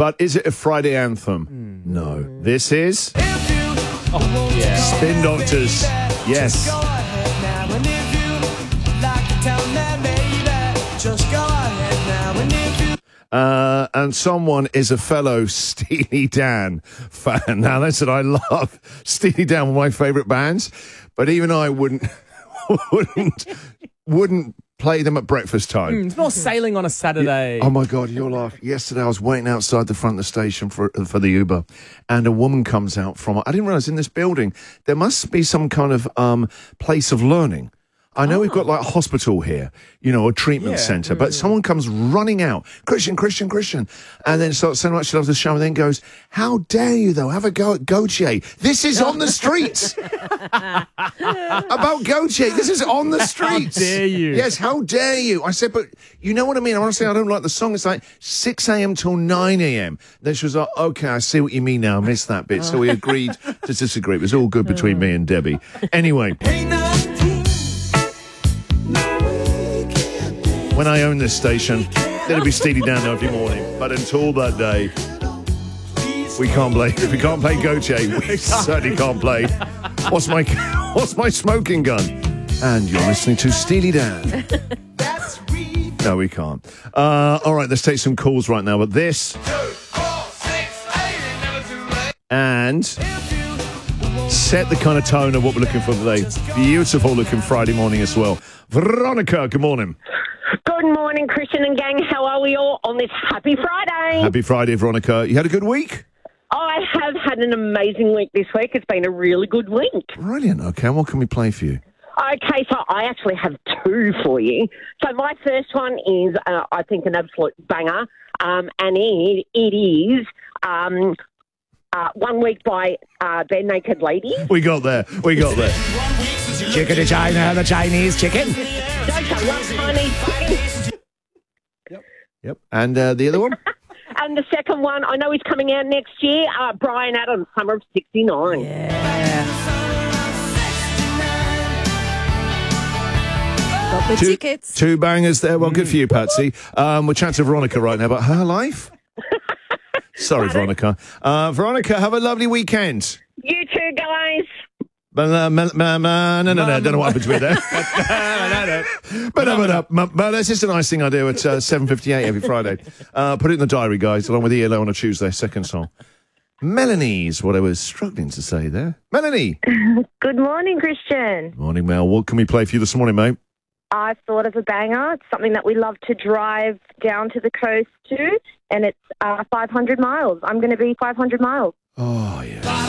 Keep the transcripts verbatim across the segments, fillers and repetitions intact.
But is it a Friday anthem? Mm. No. This is... Oh, yeah. Spin Doctors. Yes. Uh, and someone is a fellow Steely Dan fan. Now, listen, I love Steely Dan, one of my favourite bands, but even I wouldn't wouldn't wouldn't play them at breakfast time. Mm, it's more sailing on a Saturday. Yeah. Oh my God, you'll laugh. Yesterday, I was waiting outside the front of the station for for the Uber, and a woman comes out from. I didn't realise in this building there must be some kind of um, place of learning. I know oh. we've got like a hospital here, you know, a treatment yeah. centre, but mm. someone comes running out, Christian, Christian, Christian, and then starts saying much she loves the show, and then goes, how dare you, though, have a go at Gautier. This is on the streets. About Gautier, this is on the streets. How dare you? Yes, how dare you? I said, but you know what I mean? I want to say I don't like the song. It's like six a.m. till nine a.m. Then she was like, okay, I see what you mean now. I missed that bit. So we agreed to disagree. It was all good between me and Debbie. Anyway. When I own this station, it'll be Steely Dan every morning. But until that day, we can't play. If we can't play Gautier, we certainly can't play. What's my What's my smoking gun? And you're listening to Steely Dan. No, we can't. Uh, all right, let's take some calls right now. But this and set the kind of tone of what we're looking for today. Beautiful looking Friday morning as well. Veronica, good morning. Good morning, Christian and gang. How are we all on this happy Friday? Happy Friday, Veronica. You had a good week? I have had an amazing week this week. It's been a really good week. Brilliant. Okay, what can we play for you? Okay, so I actually have two for you. So my first one is, uh, I think, an absolute banger, um, and it, it is um, uh, One Week by uh, Bare Naked Ladies. We got there. We got there. Chicken to China, the Chinese chicken. Don't you love Chinese chicken? Yep. Yep. And uh, the other one? And the second one, I know he's coming out next year, uh, Bryan Adams, Summer of sixty-nine. Yeah. Got the two, tickets. Two bangers there. Well, good for you, Patsy. Um, we're chatting to Veronica right now about her life. Sorry, Veronica. Uh, Veronica, have a lovely weekend. You too, guys. But uh, no, no, no, no, no, don't know what happened to me there. But no, but no, that's just a nice thing I do at uh, seven fifty-eight every Friday. Uh, put it in the diary, guys, along with E L O on a Tuesday, second song. Melanie's what I was struggling to say there. Melanie. Good morning, Christian. Morning, Mel. What can we play for you this morning, mate? I've thought of a banger. It's something that we love to drive down to the coast to, and it's uh, five hundred miles. I'm going to be five hundred miles. Oh, yeah.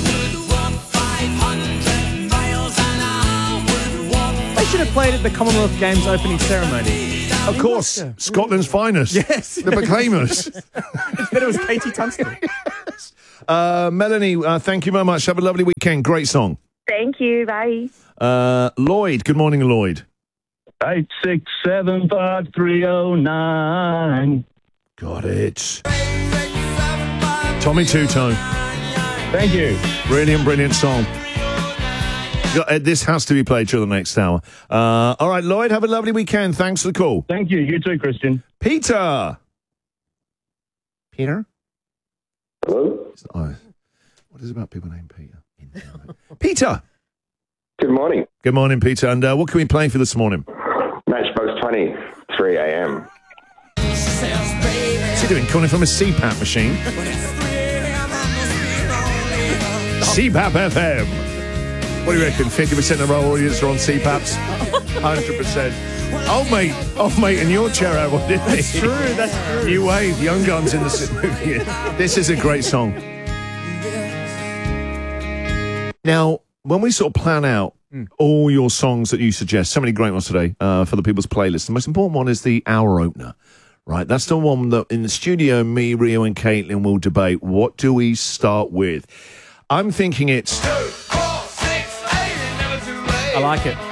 They should have played at the Commonwealth Games opening ceremony. Of course. Yeah. Scotland's finest. Yes. The Proclaimers. It's better was Katie Tunstall. Yes. Uh, Melanie, uh, thank you very much. Have a lovely weekend. Great song. Thank you. Bye. Uh, Lloyd. Good morning, Lloyd. eight six seven five three oh nine. Got it. Tommy Two-Tone. Thank you. Brilliant, brilliant song. This has to be played through the next hour. Uh, all right, Lloyd, have a lovely weekend. Thanks for the call. Thank you. You too, Christian. Peter. Peter? Hello? Oh, what is it about people named Peter? Peter. Good morning. Good morning, Peter. And uh, what can we play for this morning? Matchbox twenty, three a.m. What's he doing? Calling from a C PAP machine? C PAP F M. What do you reckon? fifty percent of our audience are on C PAPs? one hundred percent. Oh, mate. Oh, mate, and your chair out, didn't he? That's true. That's true. You wave. Young Guns in the movie. This is a great song. Now, when we sort of plan out mm. all your songs that you suggest, so many great ones today uh, for the people's playlist, the most important one is the hour opener, right? That's the one that in the studio, me, Rio and Caitlin will debate, what do we start with? I'm thinking it's... I like it.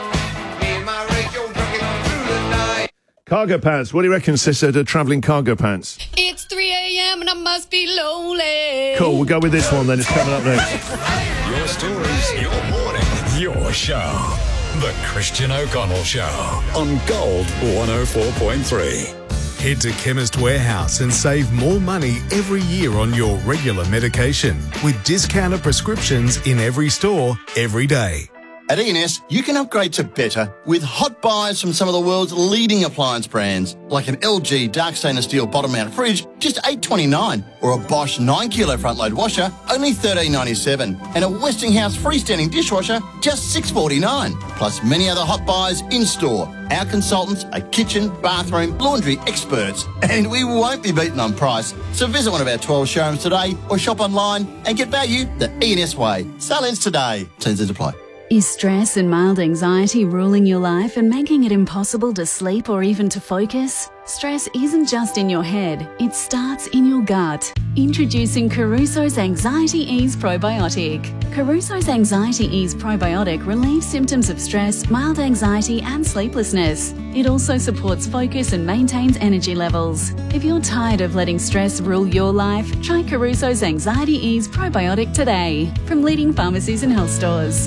Cargo pants. What do you reckon, sister, to travelling cargo pants? It's three a.m. and I must be lonely. Cool, we'll go with this one then. It's coming up next. Your stories, your morning, your show. The Christian O'Connell Show on Gold one oh four point three. Head to Chemist Warehouse and save more money every year on your regular medication with discounted prescriptions in every store, every day. At E and S, you can upgrade to better with hot buys from some of the world's leading appliance brands, like an L G dark stainless steel bottom-mounted fridge, just eight dollars twenty-nine, or a Bosch nine kilo front-load washer, only thirteen dollars ninety-seven, and a Westinghouse freestanding dishwasher, just six dollars forty-nine, plus many other hot buys in-store. Our consultants are kitchen, bathroom, laundry experts, and we won't be beaten on price. So visit one of our twelve showrooms today or shop online and get value the E and S way. Sale ends today. Terms and apply. Is stress and mild anxiety ruling your life and making it impossible to sleep or even to focus? Stress isn't just in your head, it starts in your gut. Introducing Caruso's Anxiety Ease Probiotic. Caruso's Anxiety Ease Probiotic relieves symptoms of stress, mild anxiety and sleeplessness. It also supports focus and maintains energy levels. If you're tired of letting stress rule your life, try Caruso's Anxiety Ease Probiotic today from leading pharmacies and health stores.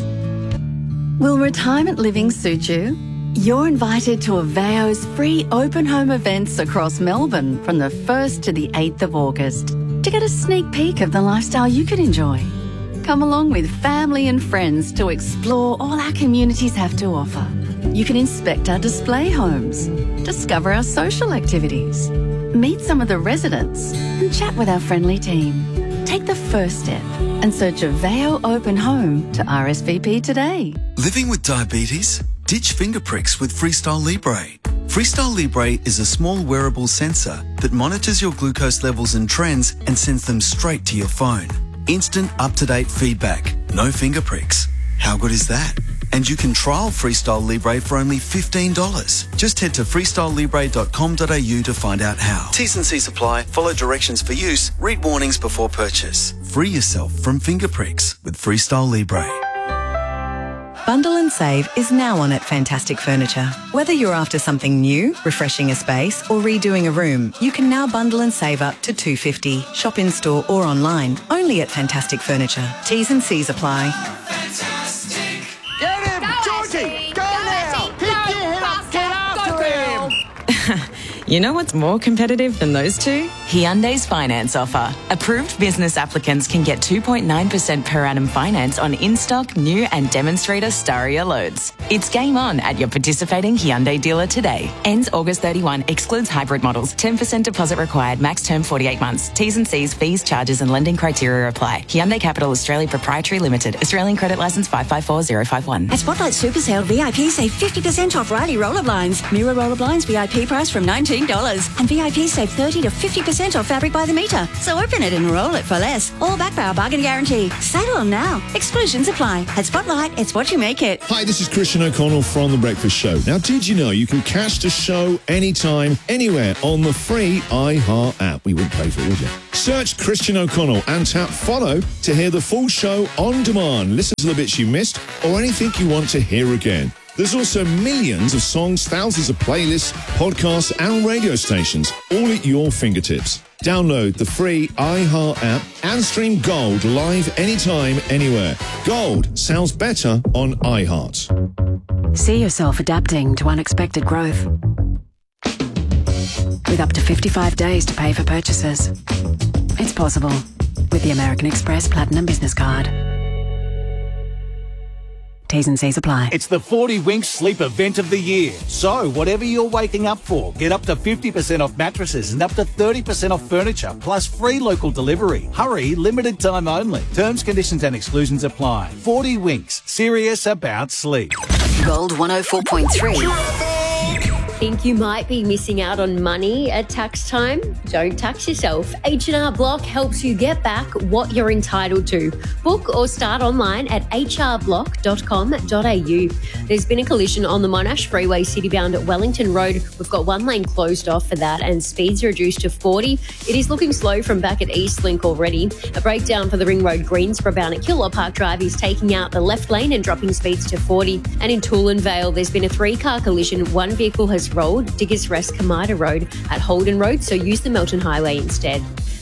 Will retirement living suit you? You're invited to Aveo's free open home events across Melbourne from the first to the eighth of August to get a sneak peek of the lifestyle you could enjoy. Come along with family and friends to explore all our communities have to offer. You can inspect our display homes, discover our social activities, meet some of the residents and chat with our friendly team. Take the first step and search Aveo Open Home to R S V P today. Living with diabetes? Ditch finger pricks with Freestyle Libre. Freestyle Libre is a small wearable sensor that monitors your glucose levels and trends and sends them straight to your phone. Instant up-to-date feedback. No finger pricks. How good is that? And you can trial Freestyle Libre for only fifteen dollars. Just head to freestyle libre dot com dot a u to find out how. T's and C's apply. Follow directions for use. Read warnings before purchase. Free yourself from finger pricks with Freestyle Libre. Bundle and save is now on at Fantastic Furniture. Whether you're after something new, refreshing a space or redoing a room, you can now bundle and save up to two dollars fifty. Shop in store or online, only at Fantastic Furniture. T's and C's apply. Get him! Georgie! Go now! Pick your head up! Get after him! You know what's more competitive than those two? Hyundai's finance offer. Approved business applicants can get two point nine percent per annum finance on in-stock, new and demonstrator Staria loads. It's game on at your participating Hyundai dealer today. Ends August thirty-first. Excludes hybrid models. ten percent deposit required. Max term forty-eight months. T's and C's, fees, charges and lending criteria apply. Hyundai Capital Australia Proprietary Limited. Australian Credit Licence five five four zero five one. At Spotlight Super Sale, V I P save fifty percent off Riley roller blinds. Mirror roller blinds V I P price from nineteen dollars. And V I P save thirty to fifty percent off fabric by the metre. So open it and roll it for less. All backed by our bargain guarantee. Sale on now. Exclusions apply. At Spotlight, it's what you make it. Hi, this is Christian O'Connell from The Breakfast Show. Now, did you know you can catch the show anytime, anywhere on the free iHeart app? We wouldn't pay for it, would you? Search Christian O'Connell and tap follow to hear the full show on demand. Listen to the bits you missed or anything you want to hear again. There's also millions of songs, thousands of playlists, podcasts and radio stations, all at your fingertips. Download the free iHeart app and stream Gold live anytime, anywhere. Gold sounds better on iHeart. See yourself adapting to unexpected growth. With up to fifty-five days to pay for purchases. It's possible with the American Express Platinum Business Card. T's and C's apply. It's the forty Winks Sleep Event of the Year. So, whatever you're waking up for, get up to fifty percent off mattresses and up to thirty percent off furniture, plus free local delivery. Hurry, limited time only. Terms, conditions and exclusions apply. forty Winks, serious about sleep. Gold one oh four point three. Think you might be missing out on money at tax time? Don't tax yourself. H and R Block helps you get back what you're entitled to. Book or start online at h r block dot com dot a u. There's been a collision on the Monash Freeway citybound at Wellington Road. We've got one lane closed off for that and speeds reduced to forty. It is looking slow from back at Eastlink already. A breakdown for the Ring Road Greensboro bound at Killaloe Park Drive is taking out the left lane and dropping speeds to forty. And in Toolan Vale, there's been a three-car collision. One vehicle has rolled Diggers Rest Kamida Road at Holden Road, so use the Melton Highway instead.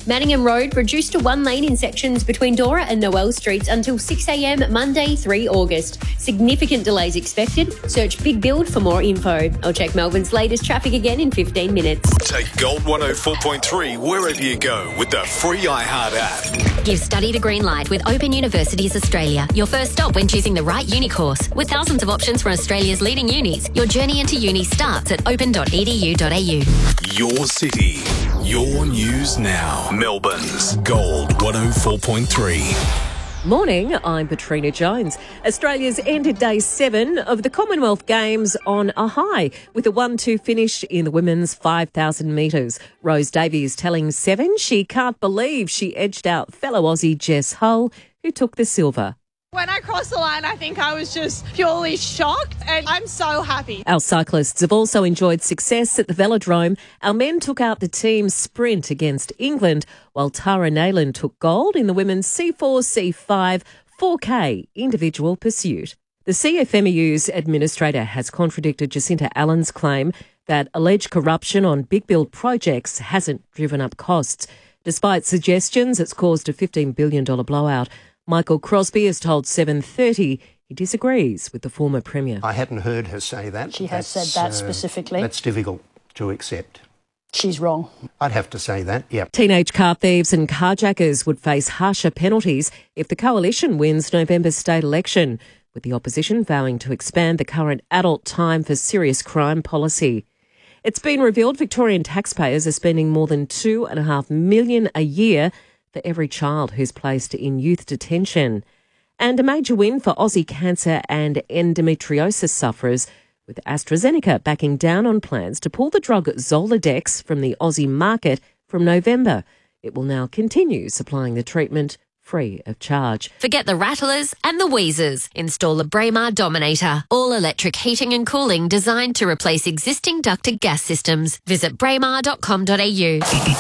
Manningham Road reduced to one lane in sections between Dora and Noel Streets until six a m Monday, the third of August. Significant delays expected. Search Big Build for more info. I'll check Melbourne's latest traffic again in fifteen minutes. Take Gold one oh four point three wherever you go with the free iHeart app. Give study the green light with Open Universities Australia. Your first stop when choosing the right uni course. With thousands of options from Australia's leading unis, your journey into uni starts at open dot e d u dot a u. Your city, your news now. Melbourne's Gold one oh four point three. Morning, I'm Katrina Jones. Australia's ended day seven of the Commonwealth Games on a high with a one two finish in the women's five thousand metres. Rose Davies telling Seven she can't believe she edged out fellow Aussie Jess Hull, who took the silver. When I crossed the line, I think I was just purely shocked, and I'm so happy. Our cyclists have also enjoyed success at the Velodrome. Our men took out the team sprint against England, while Tara Nayland took gold in the women's C four C five four K individual pursuit. The C F M E U's administrator has contradicted Jacinta Allen's claim that alleged corruption on big build projects hasn't driven up costs. Despite suggestions it's caused a fifteen billion dollars blowout. Michael Crosby has told seven thirty he disagrees with the former Premier. I hadn't heard her say that. She has That's, said that uh, specifically. That's difficult to accept. She's wrong. I'd have to say that, yep. Teenage car thieves and carjackers would face harsher penalties if the coalition wins November's state election, with the opposition vowing to expand the current adult time for serious crime policy. It's been revealed Victorian taxpayers are spending more than two and a half million a year for every child who's placed in youth detention. And a major win for Aussie cancer and endometriosis sufferers, with AstraZeneca backing down on plans to pull the drug Zoladex from the Aussie market from November. It will now continue supplying the treatment free of charge. Forget the rattlers and the wheezers. Install the Braemar Dominator. All electric heating and cooling designed to replace existing ducted gas systems. Visit braemar dot com dot a u.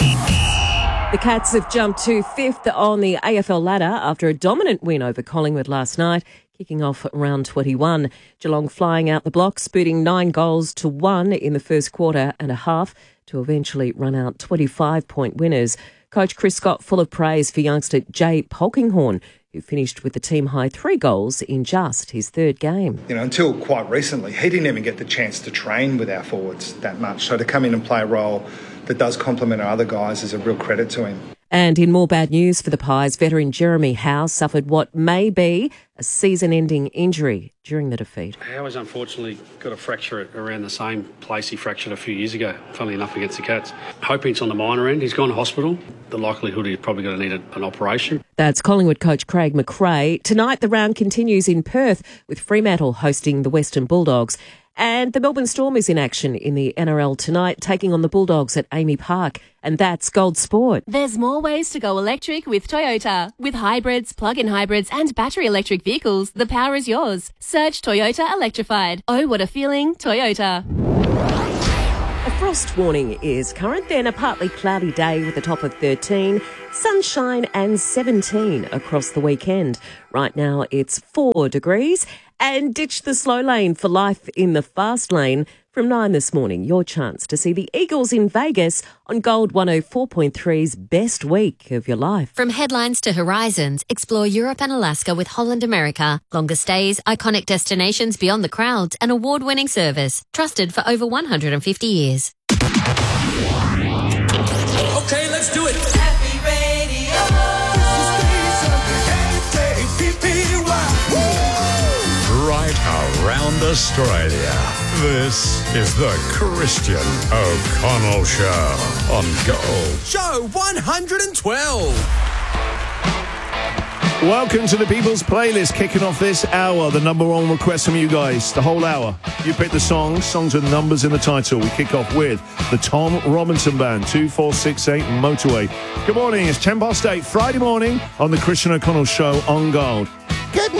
The Cats have jumped to fifth on the A F L ladder after a dominant win over Collingwood last night, kicking off round twenty-one. Geelong flying out the blocks, booting nine goals to one in the first quarter and a half to eventually run out twenty-five point winners. Coach Chris Scott full of praise for youngster Jay Polkinghorne, who finished with the team-high three goals in just his third game. You know, until quite recently, he didn't even get the chance to train with our forwards that much. So to come in and play a role that does complement our other guys is a real credit to him. And in more bad news for the Pies, veteran Jeremy Howe suffered what may be a season-ending injury during the defeat. Howe has unfortunately got a fracture around the same place he fractured a few years ago, funnily enough, against the Cats. Hoping it's on the minor end. He's gone to hospital. The likelihood he's probably going to need a, an operation. That's Collingwood coach Craig McRae. Tonight the round continues in Perth with Fremantle hosting the Western Bulldogs. And the Melbourne Storm is in action in the N R L tonight, taking on the Bulldogs at Amy Park. And that's Gold Sport. There's more ways to go electric with Toyota. With hybrids, plug-in hybrids and battery electric vehicles, the power is yours. Search Toyota Electrified. Oh, what a feeling, Toyota. A frost warning is current, then a partly cloudy day with a top of thirteen, sunshine and seventeen across the weekend. Right now it's four degrees. And ditch the slow lane for life in the fast lane. From nine this morning, your chance to see the Eagles in Vegas on Gold one oh four point three's best week of your life. From headlines to horizons, explore Europe and Alaska with Holland America. Longer stays, iconic destinations beyond the crowds, and award-winning service. Trusted for over one hundred fifty years. Okay, let's do it. Happy Radio. Right around Australia. This is the Christian O'Connell Show on Gold. Show one hundred twelve. Welcome to the People's Playlist, kicking off this hour. The number one request from you guys, the whole hour. You pick the songs, songs with numbers in the title. We kick off with the Tom Robinson Band, two four six eight Motorway. Good morning, it's ten past eight, Friday morning on the Christian O'Connell Show on Gold. Good